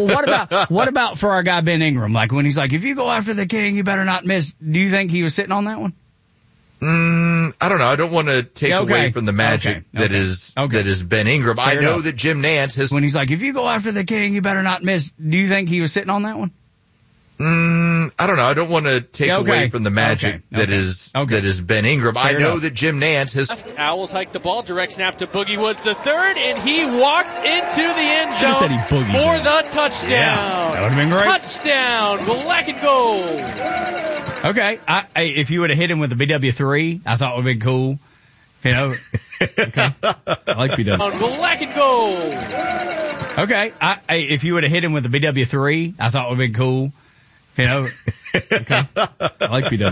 what about for our guy Ben Ingram? Like when he's like, if you go after the king, you better not miss. Do you think he was sitting on that one? I don't know. I don't want to take away from the magic that is Ben Ingram. Fair I know enough. That Jim Nantz has. When he's like, if you go after the king, you better not miss. Do you think he was sitting on that one? I don't know. I don't want to take away from the magic that is Ben Ingram. Fair I know enough. That Jim Nantz has. Owls hike the ball, direct snap to Boogie Woods the third, and he walks into the end zone for the touchdown. Yeah, that would have been great. Touchdown, black and gold. Okay, if you would have hit him with the BW3, I thought it would have been cool. You know, okay. I like BW. Black and gold. Okay, if you would have hit him with the BW3, I thought it would have been cool. You know, okay. I like BW.